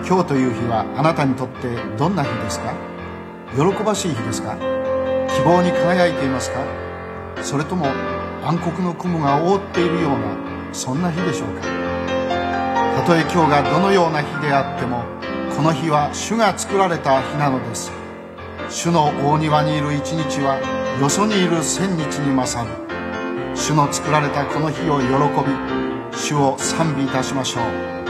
今日という日はあなたにとってどんな日ですか？喜ばしい日ですか？希望に輝いていますか？それとも暗黒の雲が覆っているようなそんな日でしょうか？たとえ今日がどのような日であっても、この日は主が作られた日なのです。主の大庭にいる一日はよそにいる千日に勝る。主の作られたこの日を喜び、主を賛美いたしましょう。